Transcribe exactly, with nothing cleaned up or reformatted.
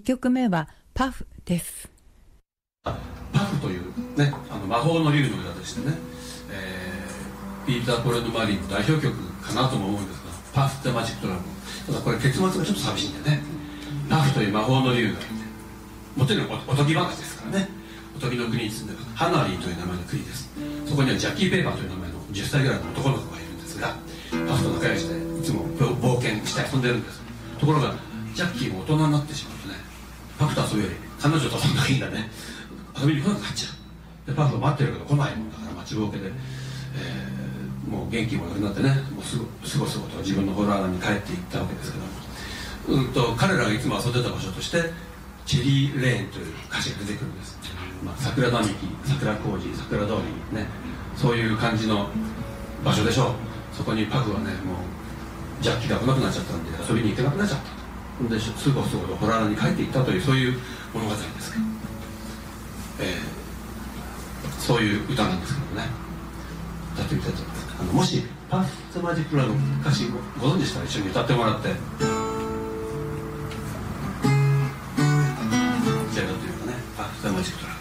にきょくめはパフです。 パフというね、あの魔法の竜の歌でしてね、えー、ピーター・ポレンド・マリーの代表曲かなとも思うんですが、パフ・ザ・マジック・ドラゴン。ただこれ結末がちょっと寂しいんでね、パフという魔法の竜がいて、もちろんおとぎ話ですからね、おとぎの国に住んでるハナリーという名前の国です。そこにはジャッキー・ペーパーという名前のじゅっさいぐらいの男の子がいるんですが、パフと仲良しでいつも冒険して遊んでるんです。ところがジャッキーも大人になってしまうとね、パフと遊ぶより彼女と遊んだらいいんだね、遊びに来なくなっちゃう。でパフが待ってるけど来ないもんだから待ちぼうけで、えー、もう元気もなくなってね、もうすぐすごすごと自分のホラー穴に帰っていったわけですけど、うんと彼らがいつも遊んでた場所としてチェリーレーンという歌詞が出てくるんです。まあ、桜並木、桜小路、桜通りね、そういう感じの場所でしょう。そこにパフはね、もうジャッキーが来なくなっちゃったんで遊びに行けなくなっちゃったと。ですごすごとホラー穴に帰っていったという、そういう物語ですけど、えー、そういう歌なんですけどね、歌ってみたいと思います。あのもしパフ・ザ・マジック・ラの歌詞ご存知でしたら一緒に歌ってもらって、じゃあというかね、パフ・ザ・マジック・ラ